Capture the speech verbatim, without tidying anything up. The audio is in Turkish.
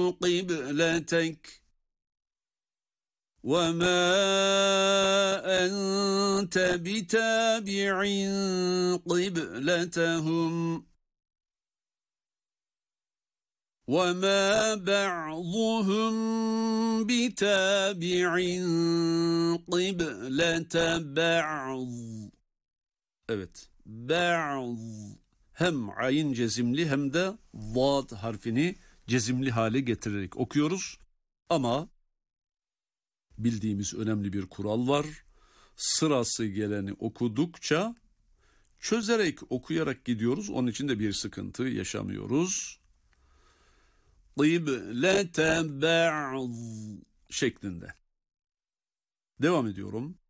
قِبْلَتَكَ وَمَا أَنْتَ بِتَابِعٍ قِبْلَتَهُمْ وَمَا بَعْضُهُمْ بِتَابِعٍ قِبْلَةَ بَعْضٍ. Evet, ba'z. Hem ayin cezimli hem de zad harfini cezimli hale getirerek okuyoruz. Ama bildiğimiz önemli bir kural var. Sırası geleni okudukça çözerek, okuyarak gidiyoruz. Onun için de bir sıkıntı yaşamıyoruz. Kıblete ba'z şeklinde. Devam ediyorum.